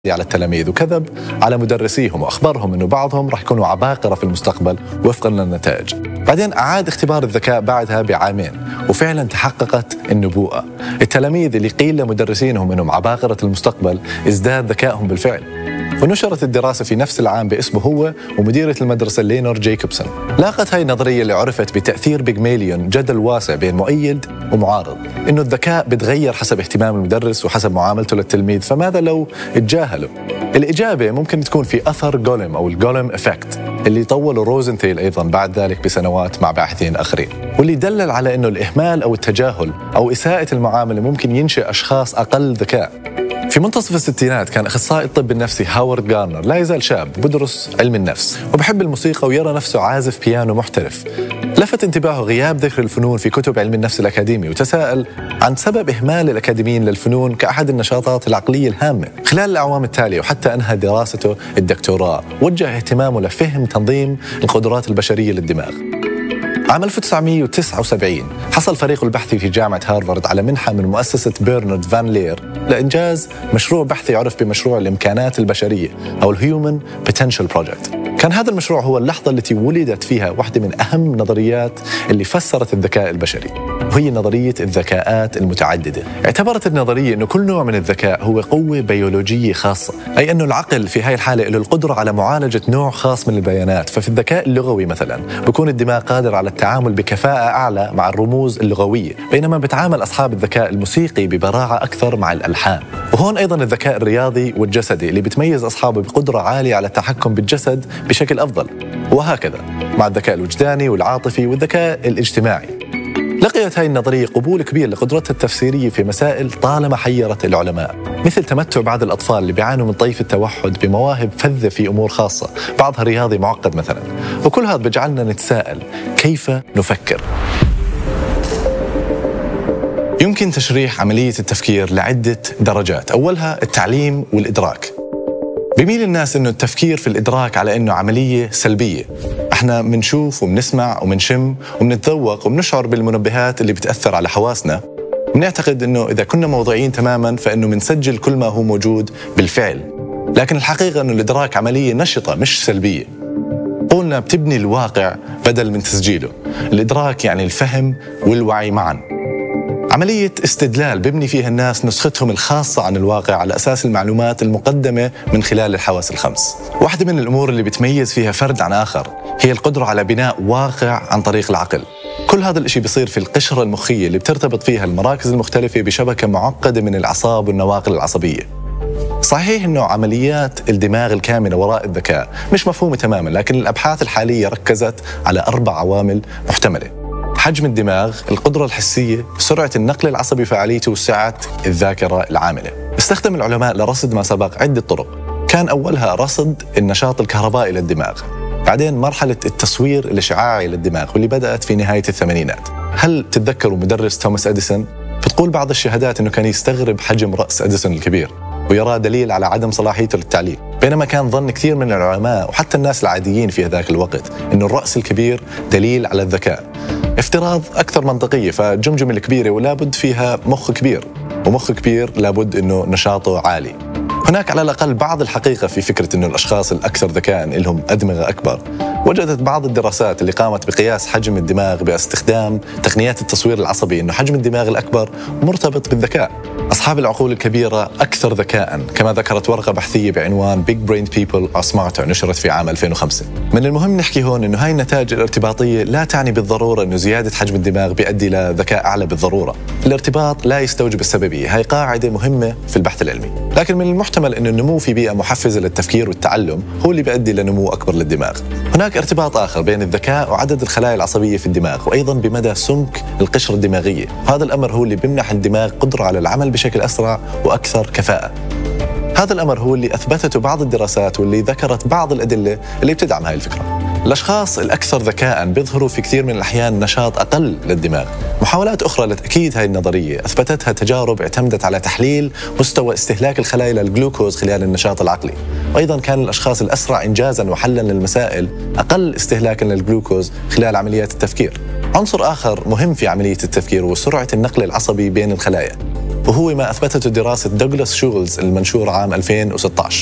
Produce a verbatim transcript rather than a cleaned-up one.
على التلاميذ وكذب على مدرسيهم وأخبرهم أنه بعضهم راح يكونوا عباقرة في المستقبل وفقا للنتائج. بعدين أعاد اختبار الذكاء بعدها بعامين وفعلا تحققت النبوءة. التلاميذ اللي قيل لمدرسينهم أنهم عباقرة المستقبل ازداد ذكائهم بالفعل. ونشرت الدراسة في نفس العام باسمه هو ومديرة المدرسة لينور جيكوبسون. لاقت هاي النظرية اللي عرفت بتأثير بيغماليون جدل واسع بين مؤيد ومعارض، إنه الذكاء بتغير حسب اهتمام المدرس وحسب معاملته للتلميذ، فماذا لو اتجاهله؟ الإجابة ممكن تكون في أثر جولم أو الجولم إفكت اللي طوله روزنثيل أيضا بعد ذلك بسنوات مع باحثين آخرين، واللي دلل على إنه الإهمال أو التجاهل أو إساءة المعاملة ممكن ينشئ أشخاص أقل ذكاء. في منتصف الستينات كان أخصائي الطب النفسي هاورد جارنر لا يزال شاب بدرس علم النفس وبحب الموسيقى ويرى نفسه عازف بيانو محترف. لفت انتباهه غياب ذكر الفنون في كتب علم النفس الأكاديمي وتساءل عن سبب إهمال الأكاديميين للفنون كأحد النشاطات العقلية الهامة. خلال الأعوام التالية وحتى أنهى دراسته الدكتوراه وجه اهتمامه لفهم تنظيم القدرات البشرية للدماغ. عام ألف وتسعمئة وتسعة وسبعين حصل فريقه البحثي في جامعة هارفارد على منحة من مؤسسة برنارد فان لير لإنجاز مشروع بحثي يعرف بمشروع الإمكانات البشرية أو الهيومن بوتنشال بروجكت. كان هذا المشروع هو اللحظة التي ولدت فيها واحدة من أهم نظريات اللي فسرت الذكاء البشري، وهي نظرية الذكاءات المتعددة. اعتبرت النظرية أنه كل نوع من الذكاء هو قوة بيولوجية خاصة، أي أنه العقل في هاي الحالة له القدرة على معالجة نوع خاص من البيانات. ففي الذكاء اللغوي مثلا بيكون الدماغ قادر على التعامل بكفاءة أعلى مع الرموز اللغوية، بينما بتعامل أصحاب الذكاء الموسيقي ببراعة أكثر مع الألحان. وهون أيضا الذكاء الرياضي والجسدي اللي بتميز أصحابه بقدرة عالية على التحكم بالجسد بشكل أفضل، وهكذا مع الذكاء الوجداني والعاطفي والذكاء الاجتماعي. لقيت هاي النظرية قبول كبير لقدرتها التفسيرية في مسائل طالما حيرت العلماء، مثل تمتع بعض الأطفال اللي بيعانوا من طيف التوحد بمواهب فذة في أمور خاصة، بعضها رياضي معقد مثلا. وكل هذا بجعلنا نتساءل كيف نفكر؟ يمكن تشريح عملية التفكير لعدة درجات. أولها التعليم والإدراك. بيميل الناس إنه التفكير في الإدراك على إنه عملية سلبية، إحنا بنشوف وبنسمع وبنشم وبنتذوق وبنشعر بالمنبهات اللي بتأثر على حواسنا، بنعتقد إنه إذا كنا موضوعيين تماماً فإنه بنسجل كل ما هو موجود بالفعل. لكن الحقيقة إنه الإدراك عملية نشطة مش سلبية. قولنا بتبني الواقع بدل من تسجيله. الإدراك يعني الفهم والوعي معاً. عملية استدلال ببني فيها الناس نسختهم الخاصة عن الواقع على أساس المعلومات المقدمة من خلال الحواس الخمس. واحدة من الأمور اللي بتميز فيها فرد عن آخر هي القدرة على بناء واقع عن طريق العقل. كل هذا الاشي بيصير في القشرة المخية اللي بترتبط فيها المراكز المختلفة بشبكة معقدة من الأعصاب والنواقل العصبية. صحيح أنه عمليات الدماغ الكامنة وراء الذكاء مش مفهومة تماما، لكن الأبحاث الحالية ركزت على أربع عوامل محتملة: حجم الدماغ، القدرة الحسية، سرعة النقل العصبي فعاليته، وسعة الذاكرة العاملة. استخدم العلماء لرصد ما سبق عدة طرق. كان أولها رصد النشاط الكهربائي للدماغ، بعدين مرحلة التصوير الإشعاعي للدماغ واللي بدأت في نهاية الثمانينات. هل تتذكروا مدرس توماس أديسون؟ بتقول بعض الشهادات أنه كان يستغرب حجم رأس أديسون الكبير ويراه دليل على عدم صلاحيته للتعليم، بينما كان ظن كثير من العلماء وحتى الناس العاديين في ذاك الوقت أنه الرأس الكبير دليل على الذكاء. افتراض أكثر منطقية، فالجمجمة الكبيرة ولابد فيها مخ كبير، ومخ كبير لابد أنه نشاطه عالي. هناك على الأقل بعض الحقيقة في فكرة أنه الأشخاص الأكثر ذكاء لهم أدمغة أكبر. وجدت بعض الدراسات اللي قامت بقياس حجم الدماغ باستخدام تقنيات التصوير العصبي أنه حجم الدماغ الأكبر مرتبط بالذكاء. أصحاب العقول الكبيرة أكثر ذكاء، كما ذكرت ورقة بحثية بعنوان Big Brain People Are Smarter نشرت في عام ألفين وخمسة. من المهم نحكي هون أنه هاي النتائج الارتباطية لا تعني بالضرورة أنه زيادة حجم الدماغ بيؤدي لذكاء أعلى بالضرورة. الارتباط لا يستوجب السببية، هاي قاعدة مهمة في البحث العلمي. لكن من المحتمل أن النمو في بيئة محفزة للتفكير والتعلم هو اللي بيؤدي لنمو أكبر للدماغ. هناك ارتباط آخر بين الذكاء وعدد الخلايا العصبية في الدماغ، وأيضا بمدى سمك القشرة الدماغية. هذا الأمر هو اللي بيمنح الدماغ قدرة على العمل بشكل أسرع وأكثر كفاءة. هذا الأمر هو اللي أثبتته بعض الدراسات واللي ذكرت بعض الأدلة اللي بتدعم هاي الفكرة. الأشخاص الأكثر ذكاء بيظهروا في كثير من الأحيان نشاط أقل للدماغ. محاولات أخرى لتأكيد هاي النظرية أثبتتها تجارب اعتمدت على تحليل مستوى استهلاك الخلايا للجلوكوز خلال النشاط العقلي، وأيضا كان الأشخاص الأسرع إنجازا وحلا للمسائل أقل استهلاكا للجلوكوز خلال عمليات التفكير. عنصر آخر مهم في عملية التفكير هو سرعة النقل العصبي بين الخلايا. وهو ما أثبتته دراسة دوغلاس شولز المنشورة عام ألفين وستة عشر.